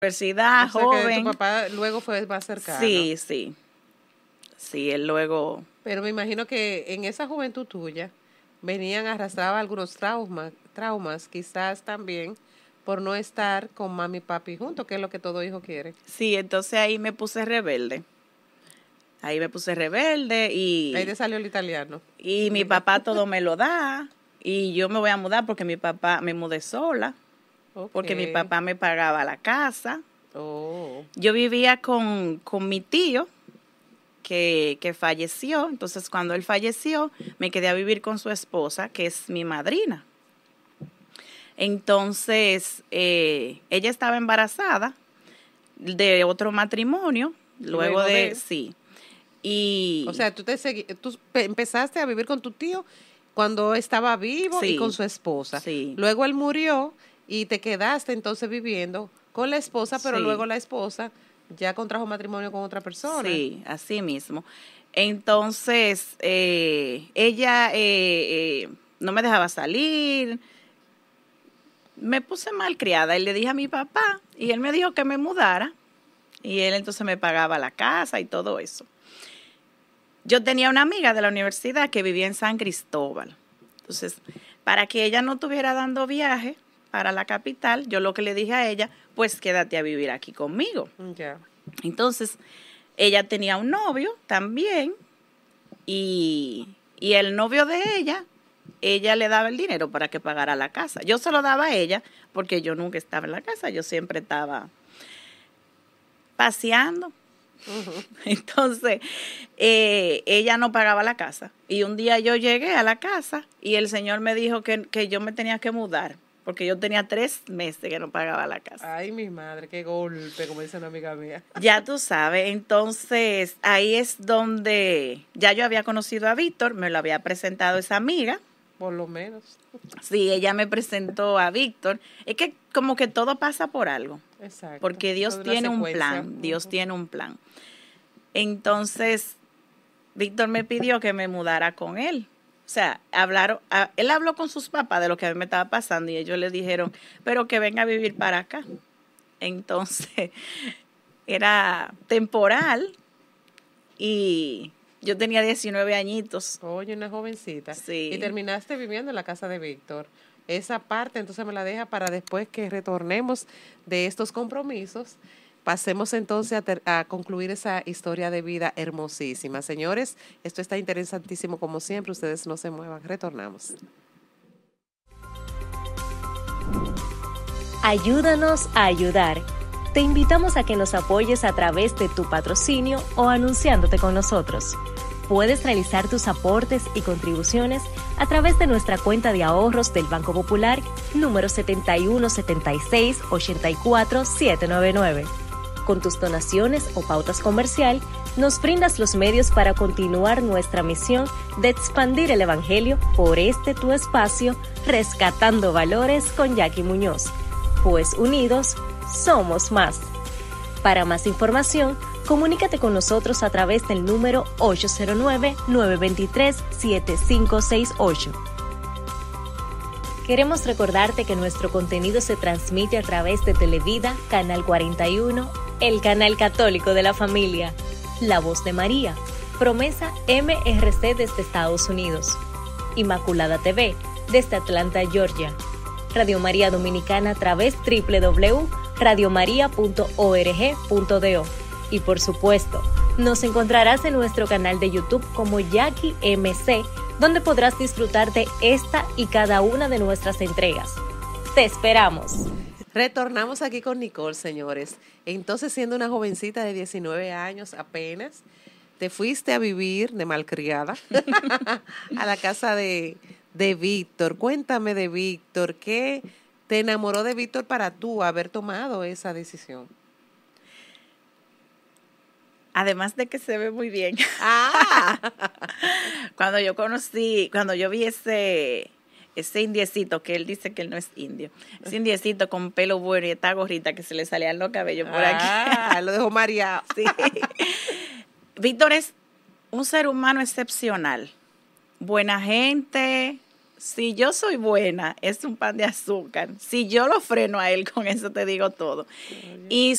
universidad, O sea que joven. tu papá luego fue más cercano. Sí, sí. Sí, él luego... Pero me imagino que en esa juventud tuya venían arrastraba algunos traumas, quizás también por no estar con mami y papi juntos, que es lo que todo hijo quiere. Sí, entonces ahí me puse rebelde. Ahí me puse rebelde Ahí te salió el italiano. y mi papá todo me lo da. Y yo me voy a mudar porque mi papá me mudé sola, porque mi Ok. papá me pagaba la casa. Oh, Yo vivía con mi tío que falleció. Entonces cuando él falleció me quedé a vivir con su esposa, que es mi madrina. Entonces ella estaba embarazada de otro matrimonio, luego de, sí. Y o sea, tú empezaste a vivir con tu tío cuando estaba vivo y con sí, su esposa. sí, Luego él murió y te quedaste entonces viviendo con la esposa, pero luego sí, la esposa ya contrajo matrimonio con otra persona. sí, así mismo. Entonces, ella no me dejaba salir, me puse malcriada y le dije a mi papá y él me dijo que me mudara y él entonces me pagaba la casa y todo eso. Yo tenía una amiga de la universidad que vivía en San Cristóbal. Entonces, para que ella no estuviera dando viaje para la capital, yo lo que le dije a ella, pues quédate a vivir aquí conmigo. Ya. Entonces, ella tenía un novio también y el novio de ella le daba el dinero para que pagara la casa. Yo se lo daba a ella porque yo nunca estaba en la casa, yo siempre estaba paseando. Entonces, ella no pagaba la casa. Y un día yo llegué a la casa y el señor me dijo que yo me tenía que mudar, porque yo tenía 3 meses que no pagaba la casa. Ay, mi madre, qué golpe, como dice una amiga mía. Ya tú sabes, entonces ahí es donde ya yo había conocido a Víctor, me lo había presentado esa amiga. Por lo menos. Sí, ella me presentó a Víctor. Es que como que todo pasa por algo. Exacto. Porque Dios Toda una tiene un secuencia. plan, Dios tiene un plan. Entonces, Víctor me pidió que me mudara con él. O sea, él habló con sus papás de lo que a mí me estaba pasando y ellos le dijeron, pero que venga a vivir para acá. Entonces, era temporal y yo tenía 19 añitos. Oye, una jovencita. Sí. Y terminaste viviendo en la casa de Víctor. Esa parte entonces me la deja para después que retornemos de estos compromisos. Pasemos entonces a concluir esa historia de vida hermosísima. Señores, esto está interesantísimo como siempre. Ustedes no se muevan. Retornamos. Ayúdanos a ayudar. Te invitamos a que nos apoyes a través de tu patrocinio o anunciándote con nosotros. Puedes realizar tus aportes y contribuciones a través de nuestra cuenta de ahorros del Banco Popular, número 7176-84799. Con tus donaciones o pautas comercial, nos brindas los medios para continuar nuestra misión de expandir el Evangelio por este tu espacio, Rescatando Valores con Jackie Muñoz. Pues unidos, somos más. Para más información, comunícate con nosotros a través del número 809-923-7568. Queremos recordarte que nuestro contenido se transmite a través de Televida, Canal 41, el canal católico de la familia, La Voz de María, Promesa MRC desde Estados Unidos, Inmaculada TV desde Atlanta, Georgia, Radio María Dominicana a través www.radiomaria.org.do y por supuesto, nos encontrarás en nuestro canal de YouTube como Jackie MC, donde podrás disfrutar de esta y cada una de nuestras entregas. ¡Te esperamos! Retornamos aquí con Nicole, señores. Entonces, siendo una jovencita de 19 años apenas, te fuiste a vivir de malcriada a la casa de Víctor. Cuéntame de Víctor. ¿Qué te enamoró de Víctor para tú haber tomado esa decisión? Además de que se ve muy bien. Ah. Cuando yo vi ese indiecito, que él dice que él no es indio, ese indiecito con pelo bueno y esta gorrita que se le salían los cabellos por aquí. Lo dejó mareado. Sí. Víctor es un ser humano excepcional, buena gente, si yo soy buena, es un pan de azúcar. Si yo lo freno a él, con eso te digo todo. Y